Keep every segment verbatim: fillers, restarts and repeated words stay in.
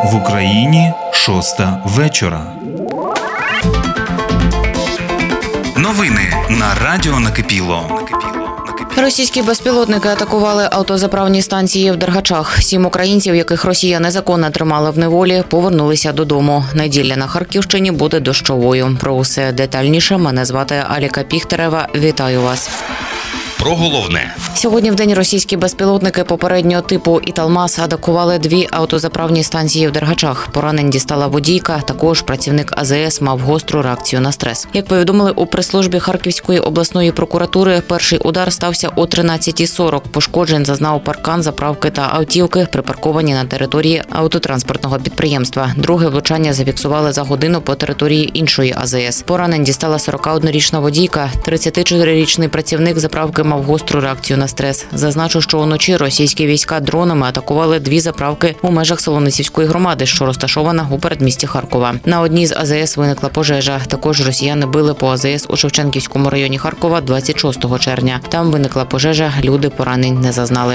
В Україні шоста вечора. Новини на Радіо Накипіло. Російські безпілотники атакували автозаправні станції в Дергачах. Сім українців, яких Росія незаконно тримала в неволі, повернулися додому. Неділя на Харківщині буде дощовою. Про усе детальніше мене звати Аліка Піхтерева. Вітаю вас. Про головне. Сьогодні в день російські безпілотники попереднього типу «Італмас» атакували дві автозаправні станції в Дергачах. Поранень дістала водійка, також працівник А Зе Ес мав гостру реакцію на стрес. Як повідомили у прес-службі Харківської обласної прокуратури, перший удар стався о тринадцятій сорок. Пошкоджень зазнав паркан заправки та автівки, припарковані на території автотранспортного підприємства. Друге влучання зафіксували за годину по території іншої А Зе Ес. Поранень дістала сорокаоднорічна водійка. тридцятичотирирічний працівник заправки мав гостру реакцію на стрес. Зазначу, що уночі російські війська дронами атакували дві заправки у межах Солоницівської громади, що розташована у передмісті Харкова. На одній з А Зе Ес виникла пожежа. Також росіяни били по А Зе Ес у Шевченківському районі Харкова двадцять шостого червня. Там виникла пожежа, люди поранень не зазнали.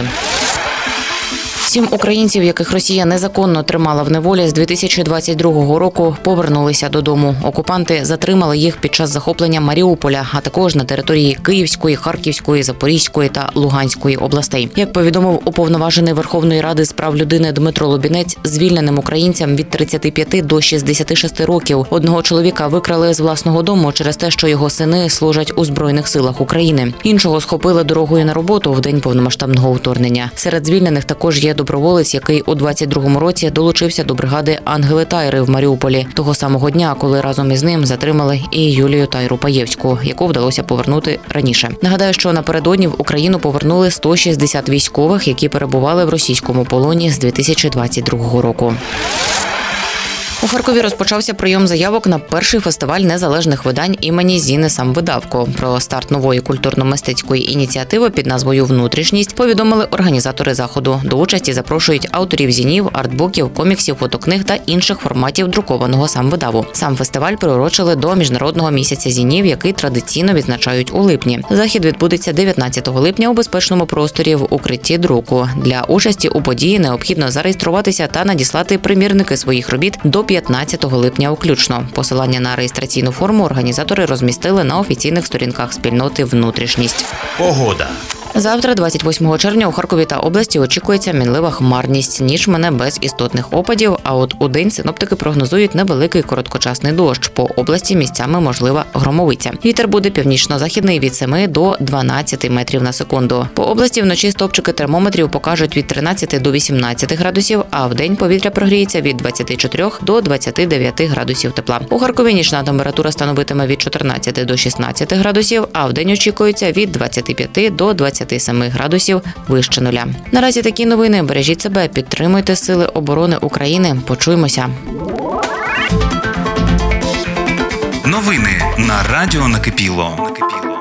Сім українців, яких Росія незаконно тримала в неволі з дві тисячі двадцять другого року, повернулися додому. Окупанти затримали їх під час захоплення Маріуполя, а також на території Київської, Харківської, Запорізької та Луганської областей. Як повідомив уповноважений Верховної Ради з прав людини Дмитро Лубінець, звільненим українцям від тридцяти п'яти до шістдесяти шести років. Одного чоловіка викрали з власного дому через те, що його сини служать у Збройних силах України. Іншого схопили дорогою на роботу в день повномасштабного вторгнення. Серед звільнених також є доброволець, який у двадцять другому році долучився до бригади Ангели Тайри в Маріуполі. Того самого дня, коли разом із ним затримали і Юлію Тайру-Паєвську, яку вдалося повернути раніше. Нагадаю, що напередодні в Україну повернули сто шістдесят військових, які перебували в російському полоні з дві тисячі двадцять другого року. У Харкові розпочався прийом заявок на перший фестиваль незалежних видань імені Зіни Самвидавко. Про старт нової культурно-мистецької ініціативи під назвою «Внутрішність» повідомили організатори заходу. До участі запрошують авторів зінів, артбуків, коміксів, фотокниг та інших форматів друкованого самвидаву. Сам фестиваль приурочили до Міжнародного місяця зінів, який традиційно відзначають у липні. Захід відбудеться дев'ятнадцятого липня у безпечному просторі в укритті друку. Для участі у події необхідно зареєструватися та надіслати примірники своїх робіт до п'ятнадцятого липня включно. Посилання на реєстраційну форму організатори розмістили на офіційних сторінках спільноти «Внутрішність». Погода. Завтра, двадцять восьмого червня, у Харкові та області очікується мінлива хмарність. Ніч мине без істотних опадів, а от у день синоптики прогнозують невеликий короткочасний дощ. По області місцями можлива громовиця. Вітер буде північно-західний від семи до дванадцяти метрів на секунду. По області вночі стопчики термометрів покажуть від тринадцяти до вісімнадцяти градусів, а вдень повітря прогріється від двадцяти чотирьох до двадцяти дев'яти градусів тепла. У Харкові нічна температура становитиме від чотирнадцяти до шістнадцяти градусів, а вдень очікується від двадцяти п'яти до двадцяти семи градусів вище нуля. Наразі такі новини. Бережіть себе, підтримуйте Сили оборони України. Почуємося. Новини на Радіо Накипіло.